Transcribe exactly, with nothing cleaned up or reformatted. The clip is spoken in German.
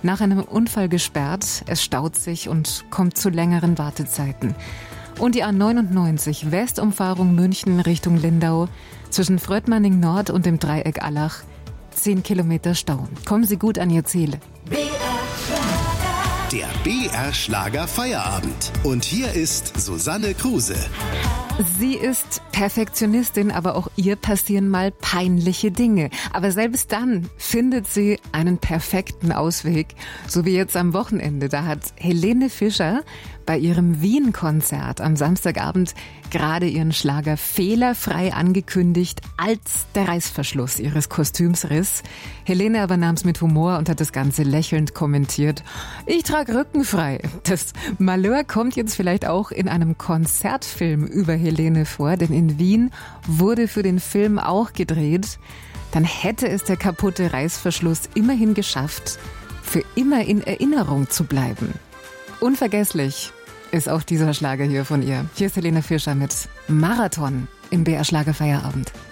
Nach einem Unfall gesperrt, es staut sich und kommt zu längeren Wartezeiten. Und die A neunundneunzig, Westumfahrung München Richtung Lindau, zwischen Fröttmanning Nord und dem Dreieck Allach, zehn Kilometer Stau. Kommen Sie gut an Ihr Ziel. Der B R Schlager Feierabend. Und hier ist Susanne Kruse. Sie ist Perfektionistin, aber auch ihr passieren mal peinliche Dinge. Aber selbst dann findet sie einen perfekten Ausweg. So wie jetzt am Wochenende. Da hat Helene Fischer bei ihrem Wien-Konzert am Samstagabend gerade ihren Schlager fehlerfrei angekündigt, als der Reißverschluss ihres Kostüms riss. Helene aber nahm es mit Humor und hat das Ganze lächelnd kommentiert. Ich trage rückenfrei. Das Malheur kommt jetzt vielleicht auch in einem Konzertfilm über Helene vor, denn in Wien wurde für den Film auch gedreht. Dann hätte es der kaputte Reißverschluss immerhin geschafft, für immer in Erinnerung zu bleiben. Unvergesslich ist auch dieser Schlager hier von ihr. Hier ist Helene Fischer mit Marathon im B R Schlager Feierabend.